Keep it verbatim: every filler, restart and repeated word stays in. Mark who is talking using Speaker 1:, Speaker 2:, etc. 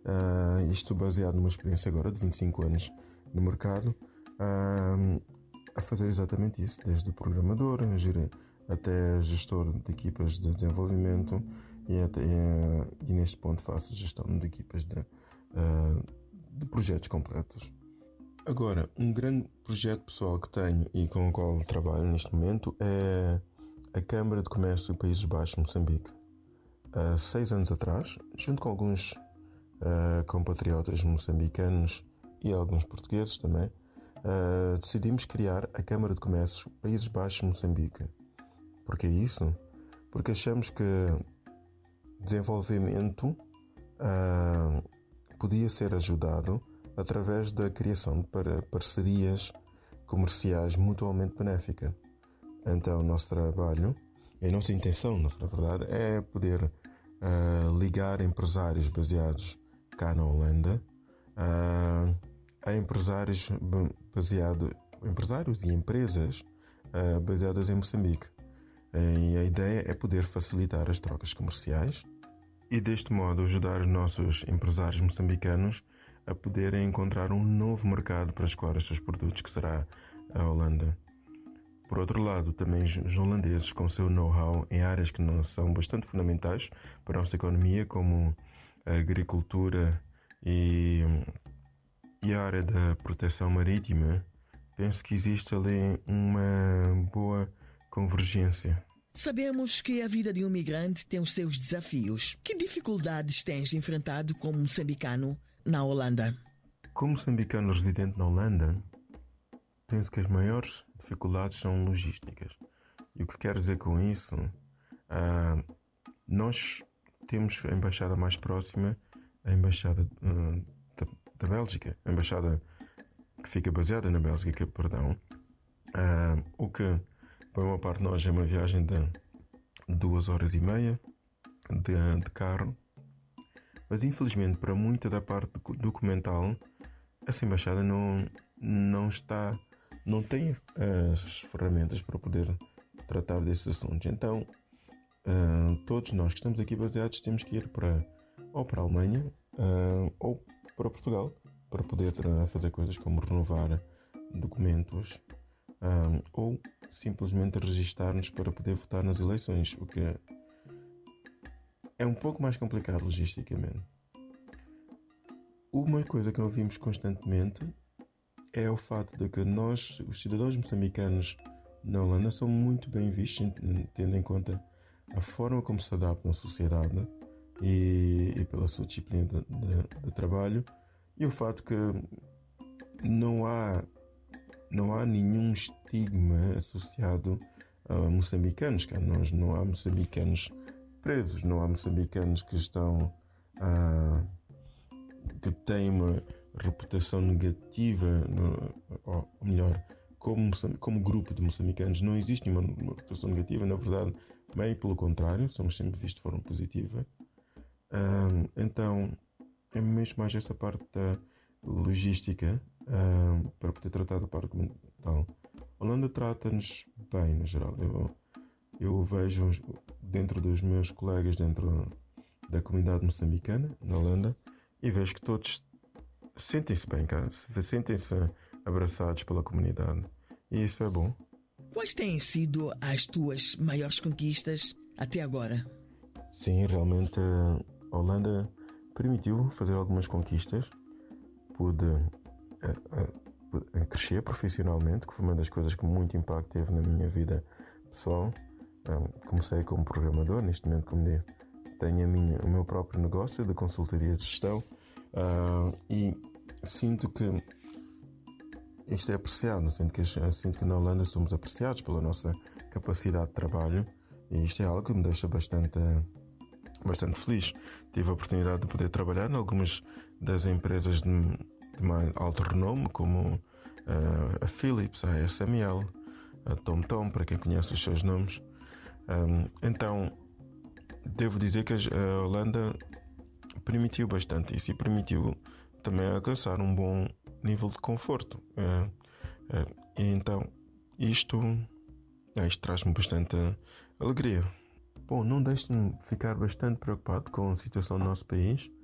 Speaker 1: Uh, isto baseado numa experiência agora de vinte e cinco anos no mercado, uh, a fazer exatamente isso, desde programador até gestor de equipas de desenvolvimento e, até, e neste ponto faço gestão de equipas de, uh, de projetos completos. Agora, um grande projeto pessoal que tenho e com o qual trabalho neste momento é a Câmara de Comércio do Países Baixos de Moçambique. Há seis anos atrás, junto com alguns uh, compatriotas moçambicanos e alguns portugueses também, uh, decidimos criar a Câmara de Comércio Países Baixos de Moçambique. Por que isso? Porque achamos que desenvolvimento uh, podia ser ajudado através da criação de parcerias comerciais mutuamente benéficas. Então, o nosso trabalho, a nossa intenção, na verdade, é poder uh, ligar empresários baseados cá na Holanda uh, a empresários baseado, empresários e empresas uh, baseadas em Moçambique. E a ideia é poder facilitar as trocas comerciais e, deste modo, ajudar os nossos empresários moçambicanos a poderem encontrar um novo mercado para escoar os seus produtos, que será a Holanda. Por outro lado, também os holandeses, com seu know-how em áreas que não são bastante fundamentais para a nossa economia, como a agricultura e, e a área da proteção marítima, penso que existe ali uma boa convergência.
Speaker 2: Sabemos que a vida de um migrante tem os seus desafios. Que dificuldades tens enfrentado como moçambicano na Holanda?
Speaker 1: Como moçambicano residente na Holanda, penso que as maiores dificuldades são logísticas. E o que quero dizer com isso? Uh, nós temos a embaixada mais próxima, a embaixada uh, da, da Bélgica, a embaixada que fica baseada na Bélgica, perdão, uh, o que para uma parte de nós é uma viagem de duas horas e meia de, de carro, mas infelizmente para muita da parte documental essa embaixada não, não está, não tem as ferramentas para poder tratar desses assuntos. Então uh, todos nós que estamos aqui baseados temos que ir para ou para a Alemanha uh, ou para Portugal para poder uh, fazer coisas como renovar documentos um, ou simplesmente registar-nos para poder votar nas eleições, o que é um pouco mais complicado logisticamente. Uma coisa que nós vimos constantemente é o fato de que nós, os cidadãos moçambicanos na Holanda, são muito bem vistos, tendo em conta a forma como se adaptam à sociedade e, e pela sua disciplina de, de, de trabalho, e o fato que não há Não há nenhum estigma associado a moçambicanos. Nós não há moçambicanos presos, não há moçambicanos que estão ah, que têm uma reputação negativa, no, ou melhor, como, como grupo de moçambicanos não existe uma, uma reputação negativa. Na verdade, bem pelo contrário, somos sempre vistos de forma positiva. Ah, então é mesmo mais essa parte da logística uh, para poder tratar da parte documental. A Holanda trata-nos bem, no geral. Eu, eu vejo dentro dos meus colegas dentro da comunidade moçambicana na Holanda e vejo que todos sentem-se bem, cara, sentem-se abraçados pela comunidade, e isso é bom.
Speaker 2: Quais têm sido as tuas maiores conquistas até agora?
Speaker 1: Sim, realmente a Holanda permitiu fazer algumas conquistas. Pude uh, uh, crescer profissionalmente, que foi uma das coisas que muito impacto teve na minha vida pessoal. Um, comecei como programador, neste momento, como digo, tenho a minha, o meu próprio negócio de consultoria de gestão uh, e sinto que isto é apreciado, sinto que, sinto que na Holanda somos apreciados pela nossa capacidade de trabalho, e isto é algo que me deixa bastante bastante feliz. Tive a oportunidade de poder trabalhar em algumas das empresas de, de mais alto renome, como uh, a Philips, a S M L, a TomTom, para quem conhece os seus nomes. Um, então, devo dizer que a Holanda permitiu bastante isso e permitiu também alcançar um bom nível de conforto. Uh, uh, e então, isto, uh, isto traz-me bastante alegria. Bom, não deixe-me ficar bastante preocupado com a situação do nosso país.